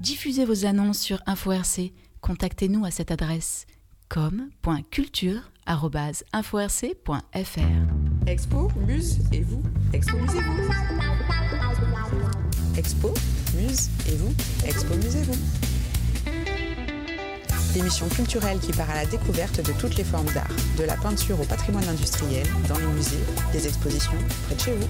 Diffusez vos annonces sur InfoRC. Contactez-nous à cette adresse com.culture@inforc.fr. Expo, Muse et vous. Expo, musez-vous. Expo, Muse et vous. Expo, musez-vous. L'émission culturelle qui part à la découverte de toutes les formes d'art, de la peinture au patrimoine industriel, dans les musées, des expositions près de chez vous.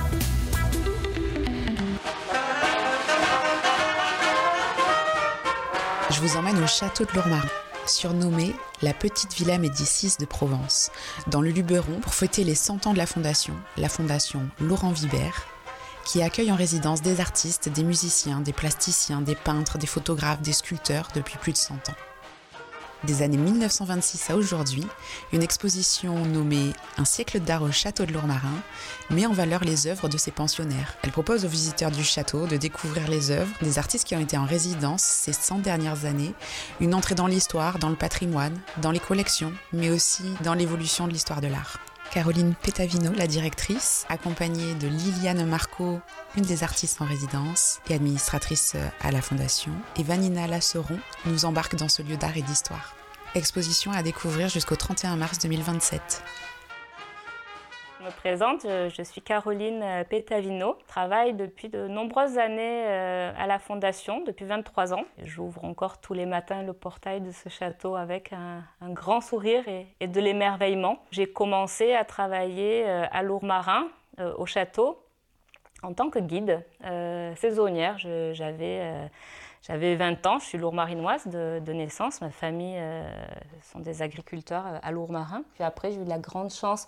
Je vous emmène au château de Lourmarin, surnommé la petite villa Médicis de Provence, dans le Luberon pour fêter les 100 ans de la fondation Laurent Vibert, qui accueille en résidence des artistes, des musiciens, des plasticiens, des peintres, des photographes, des sculpteurs depuis plus de 100 ans. Des années 1926 à aujourd'hui, une exposition nommée « Un siècle d'art au château de Lourmarin » met en valeur les œuvres de ses pensionnaires. Elle propose aux visiteurs du château de découvrir les œuvres des artistes qui ont été en résidence ces 100 dernières années, une entrée dans l'histoire, dans le patrimoine, dans les collections, mais aussi dans l'évolution de l'histoire de l'art. Caroline Pétavino, la directrice, accompagnée de Liliane Marco, une des artistes en résidence et administratrice à la Fondation, et Vanina Lasseron, nous embarque dans ce lieu d'art et d'histoire. Exposition à découvrir jusqu'au 31 mars 2027. Je me présente, je suis Caroline Pétavino. Je travaille depuis de nombreuses années à la Fondation, depuis 23 ans. J'ouvre encore tous les matins le portail de ce château avec un grand sourire et de l'émerveillement. J'ai commencé à travailler à Lourmarin, au château, en tant que guide saisonnière. J'avais 20 ans, je suis lourmarinoise de naissance. Ma famille sont des agriculteurs à Lourmarin. Puis après, j'ai eu la grande chance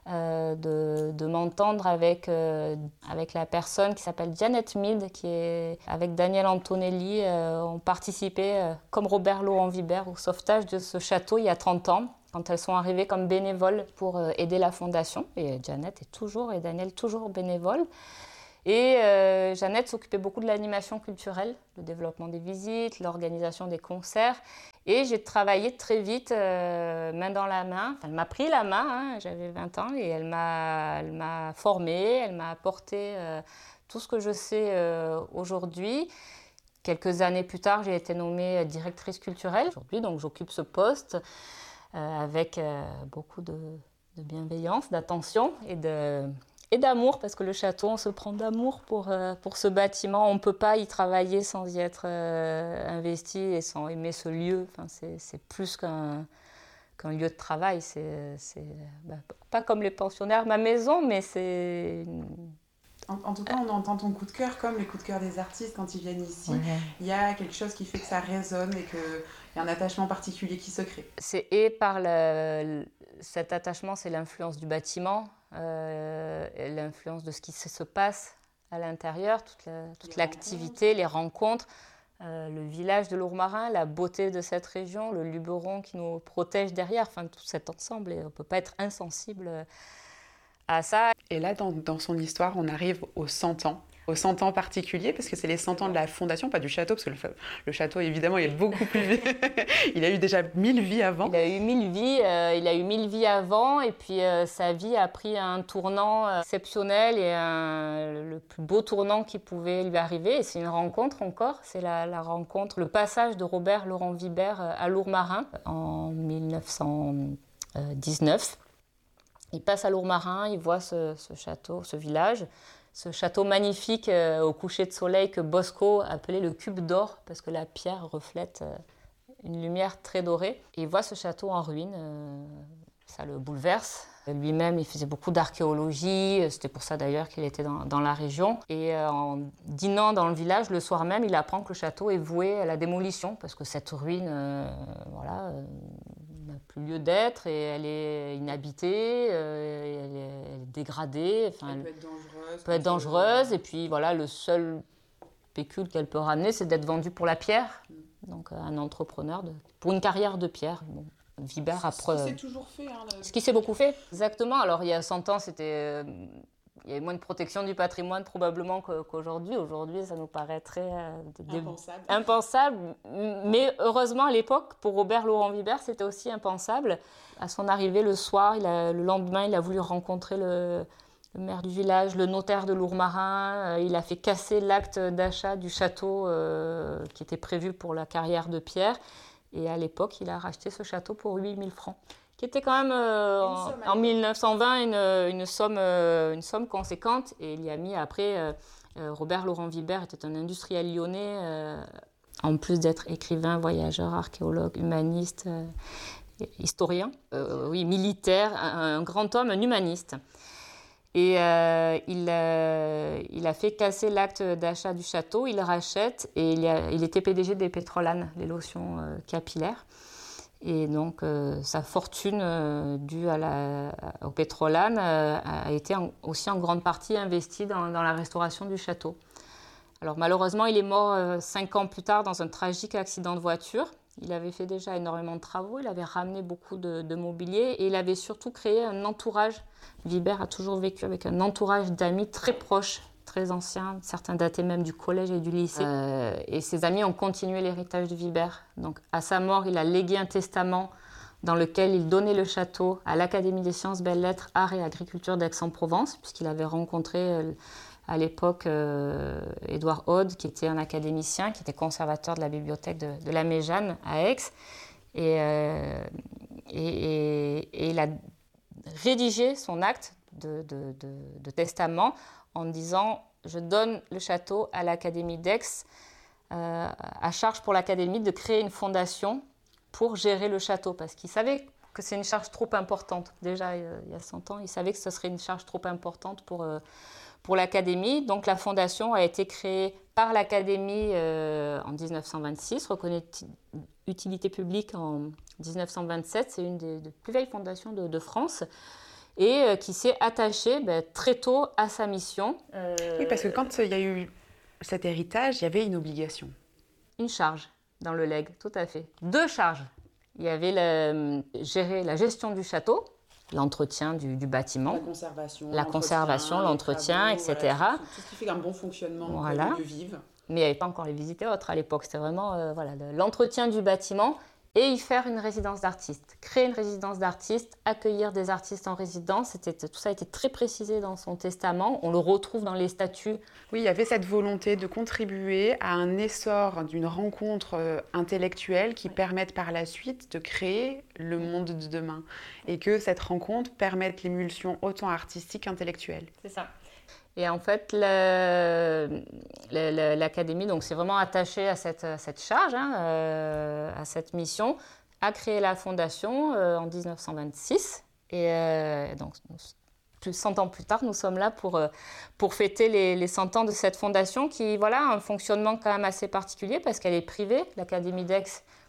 de m'entendre avec la personne qui s'appelle Janet Mead, qui est avec Daniel Antonelli, ont participé comme Robert Laurent Vibert au sauvetage de ce château il y a 30 ans, quand elles sont arrivées comme bénévoles pour aider la Fondation. Et Janet et Daniel toujours bénévoles. Et Jeannette s'occupait beaucoup de l'animation culturelle, le développement des visites, l'organisation des concerts. Et j'ai travaillé très vite, main dans la main. Enfin, elle m'a pris la main, j'avais 20 ans, et elle m'a formée, elle m'a apporté tout ce que je sais aujourd'hui. Quelques années plus tard, j'ai été nommée directrice culturelle. Aujourd'hui, donc, j'occupe ce poste avec beaucoup de bienveillance, d'attention et d'amour, parce que le château, on se prend d'amour pour ce bâtiment. On ne peut pas y travailler sans y être investi et sans aimer ce lieu. Enfin, c'est plus qu'un lieu de travail. C'est pas comme les pensionnaires, ma maison, mais c'est... En tout cas, on entend ton coup de cœur, comme les coups de cœur des artistes quand ils viennent ici. Ouais. Il y a quelque chose qui fait que ça résonne et qu'il y a un attachement particulier qui se crée. Cet attachement, c'est l'influence du bâtiment, et l'influence de ce qui se passe à l'intérieur, toute l'activité, les rencontres, le village de Lourmarin, la beauté de cette région, le Luberon qui nous protège derrière, enfin tout cet ensemble, et on ne peut pas être insensible à ça. Et là, dans son histoire, on arrive aux 100 ans. Aux 100 ans particuliers, parce que c'est les 100 ans de la Fondation, pas du château, parce que le château, évidemment, il est beaucoup plus vieux. Il a eu déjà 1000 vies avant. Il a eu 1000 vies avant, et puis sa vie a pris un tournant exceptionnel et le plus beau tournant qui pouvait lui arriver. Et c'est une rencontre encore, c'est la rencontre, le passage de Robert Laurent Vibert à Lourmarin en 1919. Il passe à Lourmarin, il voit ce château, ce village, ce château magnifique au coucher de soleil que Bosco appelait le cube d'or, parce que la pierre reflète une lumière très dorée. Et il voit ce château en ruine, ça le bouleverse. Lui-même, il faisait beaucoup d'archéologie, c'était pour ça d'ailleurs qu'il était dans la région. Et en dînant dans le village, le soir même, il apprend que le château est voué à la démolition, parce que cette ruine, n'a plus lieu d'être, et elle est inhabitée, elle est dégradée. Enfin, Elle peut être dangereuse. Et puis voilà, le seul pécule qu'elle peut ramener, c'est d'être vendue pour la pierre. Donc un entrepreneur pour une carrière de pierre. Bon. Vibert après. Ce qui s'est toujours fait. Ce qui s'est beaucoup fait. Exactement. Alors il y a 100 ans, il y avait moins de protection du patrimoine probablement qu'aujourd'hui. Aujourd'hui, ça nous paraît très impensable. Mais heureusement, à l'époque, pour Robert Laurent Vibert, c'était aussi impensable. À son arrivée le soir, le lendemain, il a voulu rencontrer le le maire du village, le notaire de Lourmarin. Il a fait casser l'acte d'achat du château qui était prévu pour la carrière de Pierre. Et à l'époque, il a racheté ce château pour 8 000 francs, qui était quand même en 1920 une somme conséquente. Et il y a mis après, Robert Laurent Vibert était un industriel lyonnais, en plus d'être écrivain, voyageur, archéologue, humaniste, historien, militaire, un grand homme, un humaniste. Et il a fait casser l'acte d'achat du château, il le rachète et il était PDG des Pétrolanes, les lotions capillaires. Et donc sa fortune due au Pétrolanes a été aussi en grande partie investie dans la restauration du château. Alors malheureusement, il est mort 5 ans plus tard dans un tragique accident de voiture. Il avait fait déjà énormément de travaux, il avait ramené beaucoup de mobilier et il avait surtout créé un entourage. Vibert a toujours vécu avec un entourage d'amis très proches, très anciens, certains dataient même du collège et du lycée. Et ses amis ont continué l'héritage de Vibert. Donc à sa mort, il a légué un testament dans lequel il donnait le château à l'Académie des sciences, belles-lettres, arts et agriculture d'Aix-en-Provence, puisqu'il avait rencontré à l'époque Édouard Aude, qui était un académicien, qui était conservateur de la bibliothèque de la Méjeanne à Aix. Et il a rédigé son acte de testament en disant « Je donne le château à l'Académie d'Aix, à charge pour l'Académie de créer une fondation pour gérer le château. » Parce qu'il savait que c'est une charge trop importante. Déjà, il y a 100 ans, il savait que ce serait une charge trop importante pour l'Académie. Donc la fondation a été créée par l'Académie en 1926, reconnue utilité publique en 1927. C'est une des plus vieilles fondations de France et qui s'est attachée très tôt à sa mission. Oui, parce que quand il y a eu cet héritage, il y avait une obligation. Une charge dans le legs, tout à fait. 2 charges. Il y avait gérer la gestion du château, l'entretien du bâtiment, la conservation, l'entretien, etc. Voilà, tout ce qui fait un bon fonctionnement de lieux vivent. Mais il n'y avait pas encore les visites et autres à l'époque. C'était vraiment l'entretien du bâtiment et y faire une résidence d'artiste. Créer une résidence d'artiste, accueillir des artistes en résidence. Tout ça a été très précisé dans son testament. On le retrouve dans les statuts. Oui, il y avait cette volonté de contribuer à un essor d'une rencontre intellectuelle qui permette par la suite de créer le monde de demain. Et que cette rencontre permette l'émulsion autant artistique qu'intellectuelle. C'est ça. Et en fait, l'Académie s'est vraiment attachée à cette charge, à cette mission, a créé la fondation en 1926. Et donc, plus de 100 ans plus tard, nous sommes là pour fêter les 100 ans de cette fondation qui a un fonctionnement quand même assez particulier parce qu'elle est privée. L'Académie d'Aix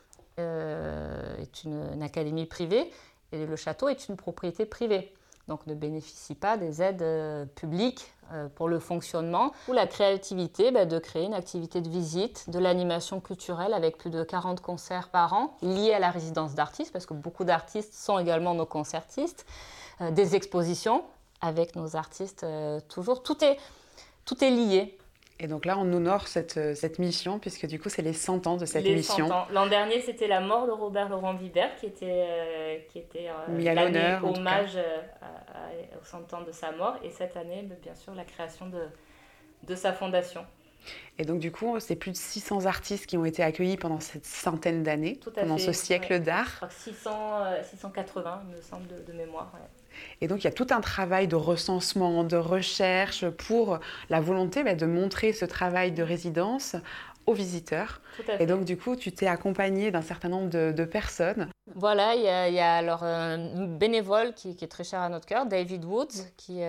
est une académie privée et le château est une propriété privée. Donc ne bénéficie pas des aides publiques pour le fonctionnement, ou la créativité de créer une activité de visite, de l'animation culturelle avec plus de 40 concerts par an liés à la résidence d'artistes, parce que beaucoup d'artistes sont également nos concertistes, des expositions avec nos artistes toujours. Tout est lié. Et donc là, on honore cette mission, puisque du coup, c'est les 100 ans de cette mission. 100 ans. L'an dernier, c'était la mort de Robert Laurent Vibert, qui était mis à l'honneur, hommage aux 100 ans de sa mort. Et cette année, bien sûr, la création de sa fondation. Et donc, du coup, c'est plus de 600 artistes qui ont été accueillis pendant cette centaine d'années, pendant ce siècle d'art. 680, il me semble, de mémoire. Ouais. Et donc, il y a tout un travail de recensement, de recherche pour la volonté de montrer ce travail de résidence aux visiteurs. Et donc, du coup, tu t'es accompagnée d'un certain nombre de personnes. Voilà, il y a alors un bénévole qui est très cher à notre cœur, David Woods, qui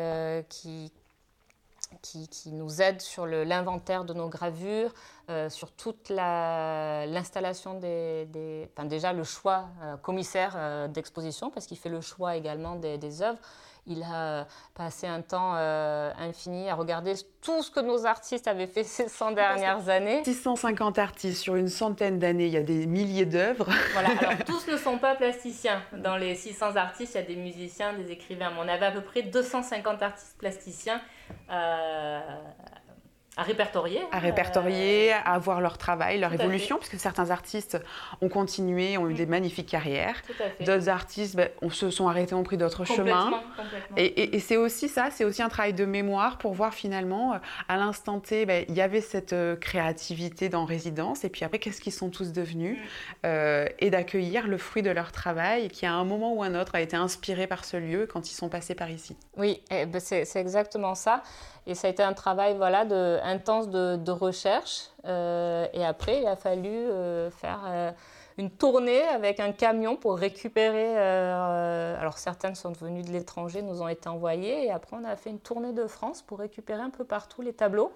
nous aide sur l'inventaire de nos gravures, sur toute l'installation déjà le choix commissaire d'exposition, parce qu'il fait le choix également des œuvres. Il a passé un temps infini à regarder tout ce que nos artistes avaient fait ces 100 dernières années. 650 artistes sur une centaine d'années, il y a des milliers d'œuvres. Voilà, alors tous ne sont pas plasticiens. Dans les 600 artistes, il y a des musiciens, des écrivains. Mais on avait à peu près 250 artistes plasticiens À répertorier. À voir leur travail, leur évolution, parce que certains artistes ont continué, ont eu des magnifiques carrières. D'autres artistes se sont arrêtés, ont pris d'autres chemins. Complètement. Et c'est aussi ça, c'est aussi un travail de mémoire pour voir finalement, à l'instant T, il y avait cette créativité dans résidence, et puis après, qu'est-ce qu'ils sont tous devenus, et d'accueillir le fruit de leur travail, qui à un moment ou un autre a été inspiré par ce lieu quand ils sont passés par ici. Oui, c'est exactement ça. Et ça a été un travail intense de recherche. Et après, il a fallu faire une tournée avec un camion pour récupérer. Alors, certaines sont venues de l'étranger, nous ont été envoyées. Et après, on a fait une tournée de France pour récupérer un peu partout les tableaux.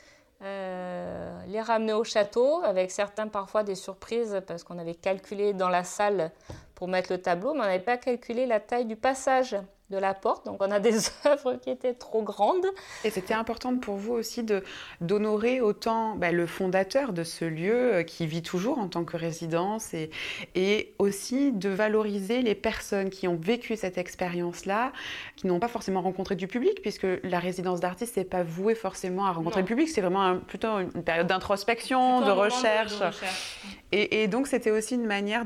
Les ramener au château, avec certains parfois des surprises, parce qu'on avait calculé dans la salle pour mettre le tableau, mais on n'avait pas calculé la taille du passage de la porte, donc on a des œuvres qui étaient trop grandes. Et c'était important pour vous aussi d'honorer autant le fondateur de ce lieu qui vit toujours en tant que résidence et aussi de valoriser les personnes qui ont vécu cette expérience-là, qui n'ont pas forcément rencontré du public, puisque la résidence d'artiste n'est pas vouée forcément à rencontrer le public, c'est vraiment plutôt une période d'introspection, de recherche. Et donc c'était aussi une manière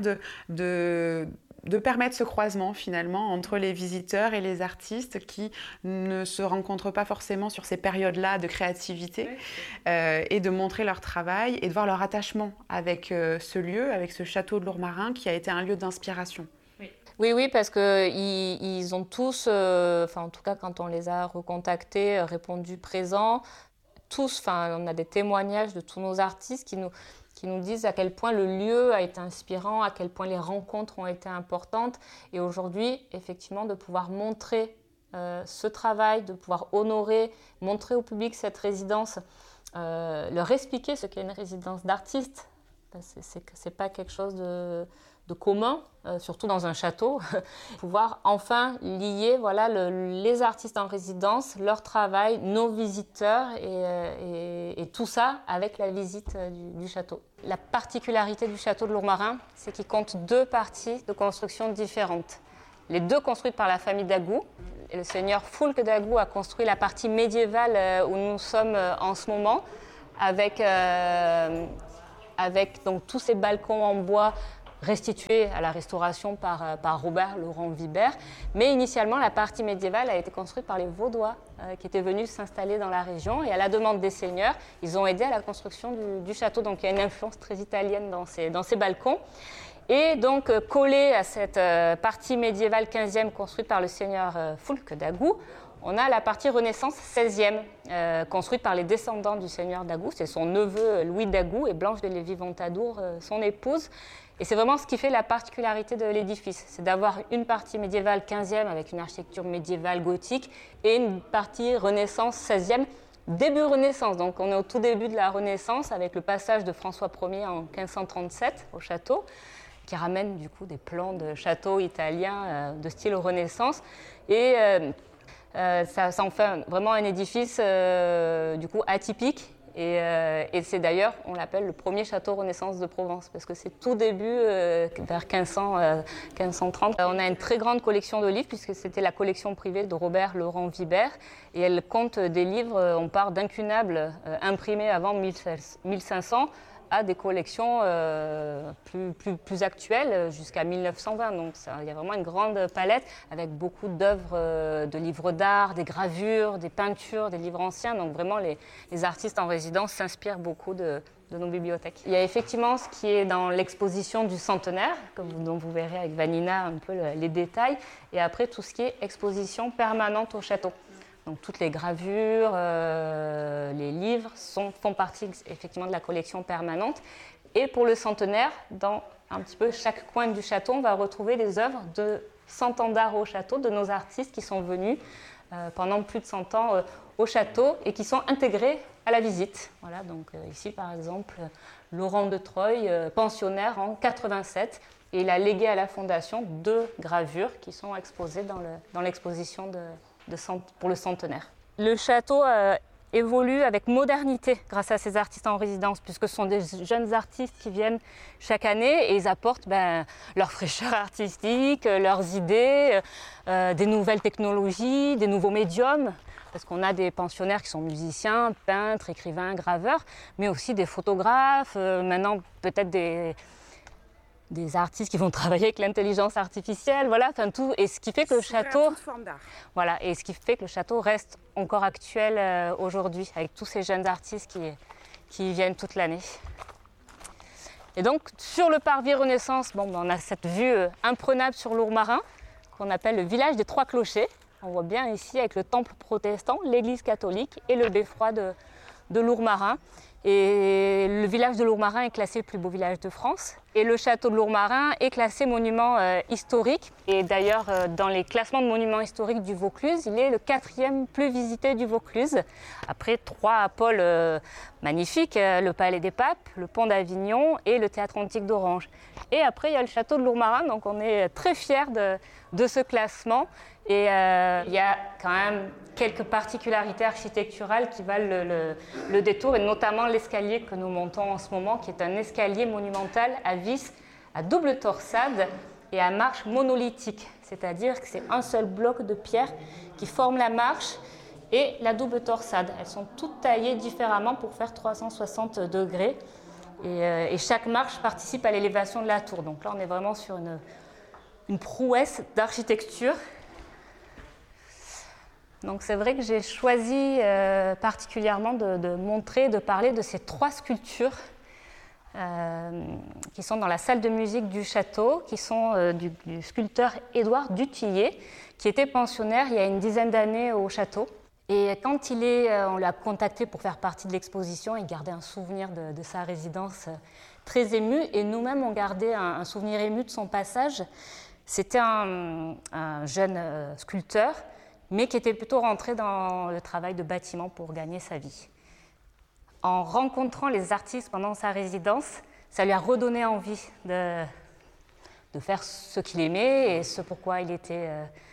de permettre ce croisement finalement entre les visiteurs et les artistes qui ne se rencontrent pas forcément sur ces périodes-là de créativité, et de montrer leur travail et de voir leur attachement avec ce lieu, avec ce château de Lourmarin qui a été un lieu d'inspiration. Oui, parce qu'ils ont tous, en tout cas quand on les a recontactés, répondu présents. Tous, on a des témoignages de tous nos artistes qui nous disent à quel point le lieu a été inspirant, à quel point les rencontres ont été importantes. Et aujourd'hui, effectivement, de pouvoir montrer ce travail, de pouvoir honorer, montrer au public cette résidence, leur expliquer ce qu'est une résidence d'artiste. C'est pas quelque chose de commun, surtout dans un château. Pouvoir enfin lier les artistes en résidence, leur travail, nos visiteurs et tout ça avec la visite du château. La particularité du château de Lourmarin, c'est qu'il compte 2 parties de construction différentes. Les 2 construites par la famille d'Agout. Et le seigneur Foulques d'Agout a construit la partie médiévale où nous sommes en ce moment, avec donc tous ces balcons en bois restitués à la restauration par Robert Laurent Vibert. Mais initialement, la partie médiévale a été construite par les Vaudois qui étaient venus s'installer dans la région. Et à la demande des seigneurs, ils ont aidé à la construction du château. Donc il y a une influence très italienne dans ces balcons. Et donc, collé à cette partie médiévale 15e construite par le seigneur Foulques d'Agout, on a la partie Renaissance 16e, construite par les descendants du seigneur d'Agout. C'est son neveu Louis d'Agout et Blanche de Lévis-Ventadour, son épouse. Et c'est vraiment ce qui fait la particularité de l'édifice. C'est d'avoir une partie médiévale 15e avec une architecture médiévale gothique et une partie Renaissance 16e, début Renaissance. Donc on est au tout début de la Renaissance avec le passage de François Ier en 1537 au château, qui ramène du coup des plans de château italien de style Renaissance. Et ça en fait vraiment un édifice du coup atypique. Et c'est d'ailleurs, on l'appelle le premier château Renaissance de Provence, parce que c'est tout début, vers 1530. On a une très grande collection de livres, puisque c'était la collection privée de Robert Laurent Vibert, et elle compte des livres, on part d'incunables imprimés avant 1500, à des collections plus actuelles, jusqu'à 1920. Donc il y a vraiment une grande palette avec beaucoup d'œuvres de livres d'art, des gravures, des peintures, des livres anciens. Donc vraiment, les artistes en résidence s'inspirent beaucoup de nos bibliothèques. Il y a effectivement ce qui est dans l'exposition du centenaire, dont vous verrez avec Vanina un peu les détails, et après tout ce qui est exposition permanente au château. Donc toutes les gravures, les livres font partie effectivement de la collection permanente. Et pour le centenaire, dans un petit peu chaque coin du château, on va retrouver des œuvres de 100 ans d'art au château, de nos artistes qui sont venus pendant plus de 100 ans au château et qui sont intégrés à la visite. Voilà, donc ici par exemple, Laurent de Treuil, pensionnaire en 87, et il a légué à la Fondation 2 gravures qui sont exposées dans l'exposition pour le centenaire. Le château évolue avec modernité grâce à ces artistes en résidence, puisque ce sont des jeunes artistes qui viennent chaque année et ils apportent leur fraîcheur artistique, leurs idées, des nouvelles technologies, des nouveaux médiums. parce qu'on a des pensionnaires qui sont musiciens, peintres, écrivains, graveurs, mais aussi des photographes, maintenant peut-être des artistes qui vont travailler avec l'intelligence artificielle, voilà, enfin tout, et ce qui fait que le château, voilà, et ce qui fait que le château reste encore actuel aujourd'hui, avec tous ces jeunes artistes qui viennent toute l'année. Et donc sur le parvis Renaissance, on a cette vue imprenable sur Lourmarin, qu'on appelle le village des Trois Clochers. On voit bien ici avec le temple protestant, l'église catholique et le beffroi de Lourmarin. Et le village de Lourmarin est classé plus beau village de France. Et le château de Lourmarin est classé monument historique. Et d'ailleurs, dans les classements de monuments historiques du Vaucluse, il est le 4e plus visité du Vaucluse. Après 3 pôles magnifiques, le Palais des Papes, le Pont d'Avignon et le Théâtre Antique d'Orange. Et après, il y a le château de Lourmarin, donc on est très fiers de ce classement. Et il y a quand même quelques particularités architecturales qui valent le détour, et notamment l'escalier que nous montons en ce moment, qui est un escalier monumental à vis, à double torsade et à marche monolithique. C'est-à-dire que c'est un seul bloc de pierre qui forme la marche et la double torsade. Elles sont toutes taillées différemment pour faire 360 degrés. Et chaque marche participe à l'élévation de la tour. Donc là, on est vraiment sur une prouesse d'architecture. Donc c'est vrai que j'ai choisi particulièrement de montrer, de parler de ces 3 sculptures qui sont dans la salle de musique du château, qui sont du sculpteur Édouard Dutillier, qui était pensionnaire il y a une dizaine d'années au château. Et quand on l'a contacté pour faire partie de l'exposition, il gardait un souvenir de sa résidence très ému, et nous-mêmes on gardait un souvenir ému de son passage. C'était un jeune sculpteur, mais qui était plutôt rentré dans le travail de bâtiment pour gagner sa vie. En rencontrant les artistes pendant sa résidence, ça lui a redonné envie de faire ce qu'il aimait et ce pourquoi il était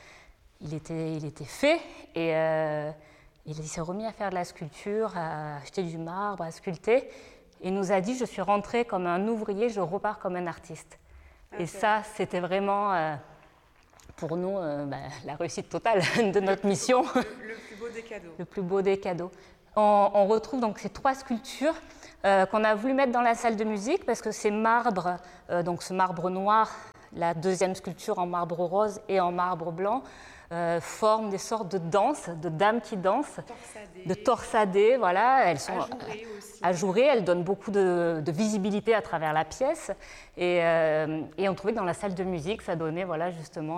fait. Et il s'est remis à faire de la sculpture, à acheter du marbre, à sculpter. Et il nous a dit « Je suis rentré comme un ouvrier, je repars comme un artiste ». Okay. Et ça, c'était vraiment... pour nous, la réussite totale de notre mission. Le plus beau des cadeaux. Le plus beau des cadeaux. On retrouve donc ces 3 sculptures qu'on a voulu mettre dans la salle de musique, parce que ces marbres, donc ce marbre noir, la 2e sculpture en marbre rose et en marbre blanc, forment des sortes de danses, de dames qui dansent, de torsadées, voilà. Elles sont ajourées, elles donnent beaucoup de visibilité à travers la pièce. Et on trouvait que dans la salle de musique, ça donnait voilà, justement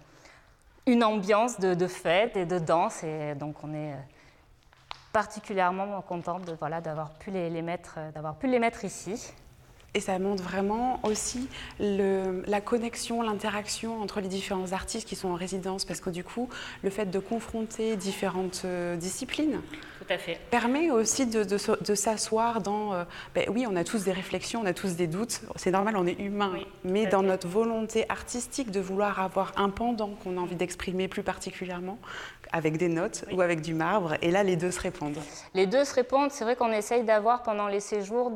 une ambiance de fête et de danse. Et donc on est particulièrement contente d'avoir pu les mettre ici. Et ça montre vraiment aussi la connexion, l'interaction entre les différents artistes qui sont en résidence, parce que du coup, le fait de confronter différentes disciplines tout à fait. Permet aussi de s'asseoir dans... oui, on a tous des réflexions, on a tous des doutes, c'est normal, on est humain, oui, mais dans notre volonté artistique de vouloir avoir un pendant qu'on a envie d'exprimer plus particulièrement, avec des notes ou avec du marbre, et là, les deux se répondent. Les deux se répondent, c'est vrai qu'on essaye d'avoir pendant les séjours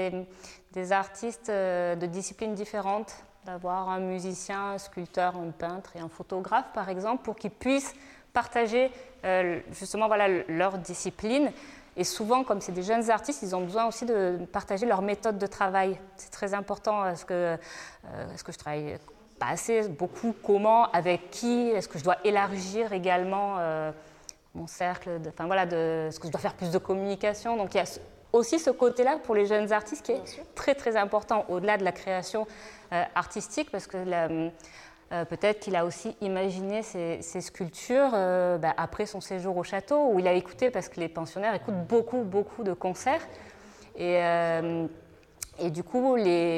des artistes de disciplines différentes, d'avoir un musicien, un sculpteur, un peintre et un photographe, par exemple, pour qu'ils puissent partager justement leur discipline. Et souvent, comme c'est des jeunes artistes, ils ont besoin aussi de partager leur méthode de travail. C'est très important. Est-ce que je travaille pas assez, beaucoup, comment, avec qui? Est-ce que je dois élargir également mon cercle? Est-ce que je dois faire plus de communication? Donc il y a aussi ce côté-là pour les jeunes artistes qui est très très important au-delà de la création artistique, parce que peut-être qu'il a aussi imaginé ces sculptures après son séjour au château, où il a écouté, parce que les pensionnaires écoutent beaucoup de concerts, et du coup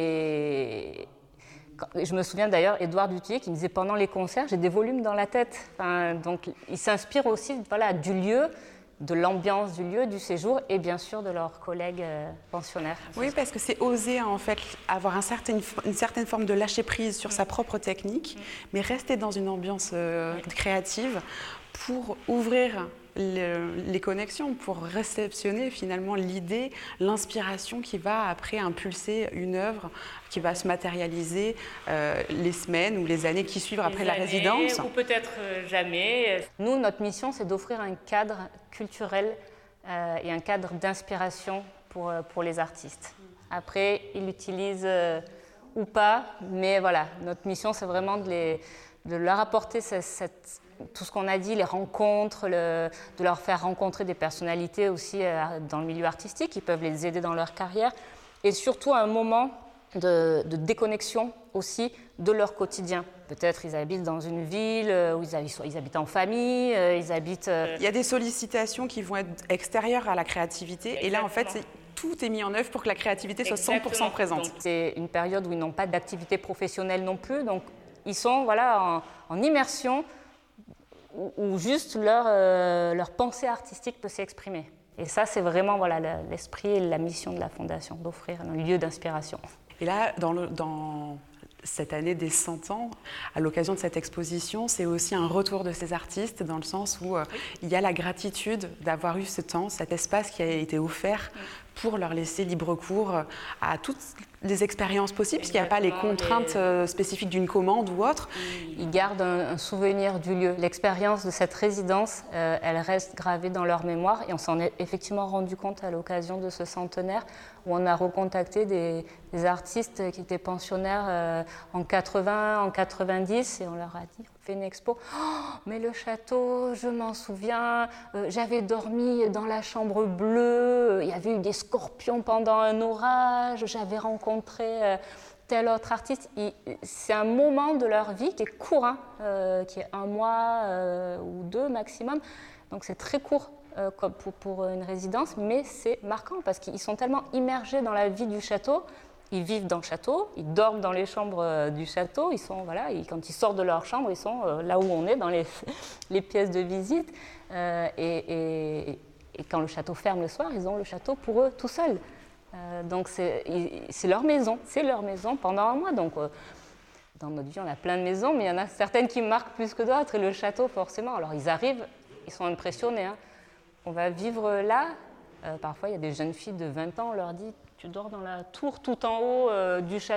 je me souviens d'ailleurs Édouard Dutillier qui me disait pendant les concerts j'ai des volumes dans la tête. Donc il s'inspire aussi du lieu, de l'ambiance du lieu, du séjour, et bien sûr de leurs collègues pensionnaires. Oui, parce que c'est oser en fait avoir une certaine forme de lâcher prise sur sa propre technique, mais rester dans une ambiance créative pour ouvrir les connexions, pour réceptionner finalement l'idée, l'inspiration qui va après impulser une œuvre qui va se matérialiser les semaines ou les années qui suivent après la résidence. Ou peut-être jamais. Nous, notre mission, c'est d'offrir un cadre culturel et un cadre d'inspiration pour les artistes. Après, ils l'utilisent ou pas, mais voilà, notre mission, c'est vraiment de leur apporter tout ce qu'on a dit, les rencontres, de leur faire rencontrer des personnalités aussi dans le milieu artistique qui peuvent les aider dans leur carrière, et surtout un moment de déconnexion aussi de leur quotidien. Peut-être ils habitent dans une ville où ils habitent en famille, ils habitent... Il y a des sollicitations qui vont être extérieures à la créativité. Exactement. Et là, en fait, tout est mis en œuvre pour que la créativité soit 100% présente. Donc, c'est une période où ils n'ont pas d'activité professionnelle non plus, donc ils sont en immersion où juste leur pensée artistique peut s'exprimer. Et ça, c'est vraiment l'esprit et la mission de la Fondation, d'offrir un lieu d'inspiration. Et là, dans cette année des 100 ans, à l'occasion de cette exposition, c'est aussi un retour de ces artistes, dans le sens où il y a la gratitude d'avoir eu ce temps, cet espace qui a été offert pour leur laisser libre cours à toutes les expériences possibles, parce qu'il n'y a pas les contraintes spécifiques d'une commande ou autre. Ils gardent un souvenir du lieu. L'expérience de cette résidence, elle reste gravée dans leur mémoire, et on s'en est effectivement rendu compte à l'occasion de ce centenaire, où on a recontacté des artistes qui étaient pensionnaires en 80, en 90, et on leur a dit, on fait une expo. Oh, mais le château, je m'en souviens, j'avais dormi dans la chambre bleue, il y avait eu des scorpions pendant un orage, j'avais rencontré tel autre artiste. C'est un moment de leur vie qui est court, qui est 1 mois ou 2 maximum, donc c'est très court. Pour une résidence, mais c'est marquant parce qu'ils sont tellement immergés dans la vie du château, ils vivent dans le château, ils dorment dans les chambres du château, quand ils sortent de leur chambre, ils sont là où on est, dans les pièces de visite, et quand le château ferme le soir, ils ont le château pour eux tout seuls. Donc c'est leur maison, pendant 1 mois. Donc dans notre vie, on a plein de maisons, mais il y en a certaines qui marquent plus que d'autres, et le château, forcément. Alors ils arrivent, ils sont impressionnés, On va vivre là. Parfois, il y a des jeunes filles de 20 ans, on leur dit « tu dors dans la tour tout en haut du château ».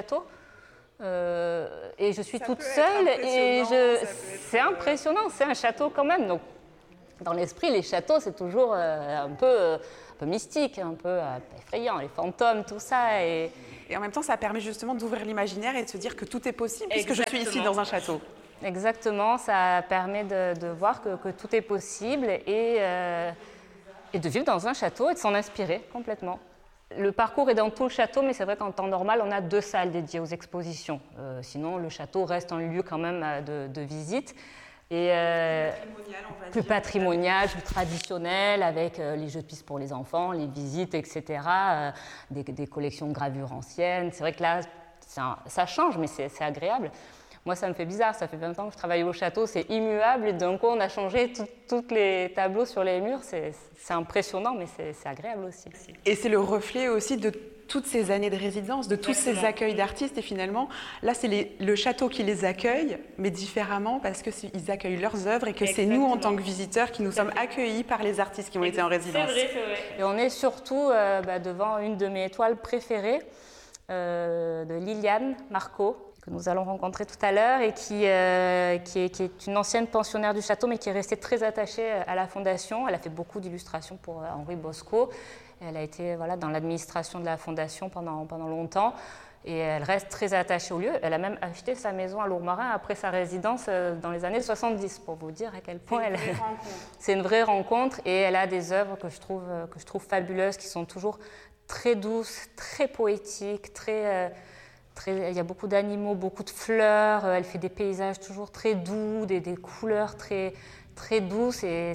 Et je suis toute seule, et c'est impressionnant, c'est un château quand même. Donc, dans l'esprit, les châteaux, c'est toujours un peu mystique, un peu effrayant, les fantômes, tout ça. Et en même temps, ça permet justement d'ouvrir l'imaginaire et de se dire que tout est possible, puisque je suis ici dans un château. Exactement, ça permet de voir que tout est possible et de vivre dans un château et de s'en inspirer complètement. Le parcours est dans tout le château, mais c'est vrai qu'en temps normal, on a 2 salles dédiées aux expositions. Sinon, le château reste un lieu quand même de visite. Et plus patrimonial, plus traditionnel, avec les jeux de piste pour les enfants, les visites, etc. Des collections de gravures anciennes. C'est vrai que là, ça change, mais c'est agréable. Moi, ça me fait bizarre, ça fait 20 ans que je travaille au château, c'est immuable, et d'un coup, on a changé tous les tableaux sur les murs. C'est impressionnant, mais c'est agréable aussi. Et c'est le reflet aussi de toutes ces années de résidence, de tous ces accueils d'artistes, et finalement, là, c'est le château qui les accueille, mais différemment, parce qu'ils accueillent leurs œuvres, et que c'est nous, en tant que visiteurs, qui nous sommes accueillis par les artistes qui ont été en résidence. C'est vrai. Et on est surtout devant une de mes étoiles préférées, de Liliane Marco, que nous allons rencontrer tout à l'heure, et qui est une ancienne pensionnaire du château, mais qui est restée très attachée à la Fondation. Elle a fait beaucoup d'illustrations pour Henri Bosco. Elle a été dans l'administration de la Fondation pendant longtemps, et elle reste très attachée au lieu. Elle a même acheté sa maison à Lourmarin après sa résidence dans les années 70, pour vous dire à quel point c'est une vraie rencontre. Et elle a des œuvres que je trouve fabuleuses, qui sont toujours très douces, très poétiques, il y a beaucoup d'animaux, beaucoup de fleurs. Elle fait des paysages toujours très doux, des couleurs très douces. Et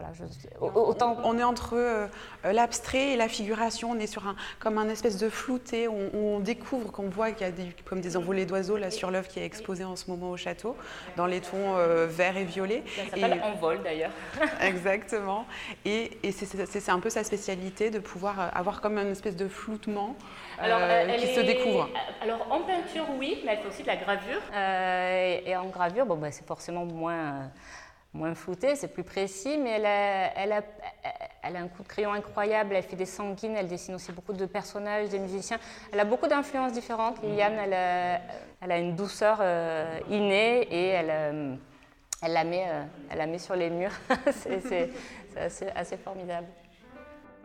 on est entre l'abstrait et la figuration. On est sur comme un espèce de flouté. On découvre qu'on voit qu'il y a comme des envolées d'oiseaux là sur l'œuvre qui est exposée en ce moment au château, dans les tons vert et violet. Ça s'appelle Envol d'ailleurs. Exactement. Et c'est un peu sa spécialité, de pouvoir avoir comme une espèce de floutement qui se découvre. Alors en peinture, oui, mais elle fait aussi de la gravure. Et en gravure, c'est forcément moins moins flouté, c'est plus précis, mais elle a un coup de crayon incroyable, elle fait des sanguines, elle dessine aussi beaucoup de personnages, des musiciens. Elle a beaucoup d'influences différentes. Liliane, elle a une douceur innée et elle la met sur les murs. C'est assez formidable.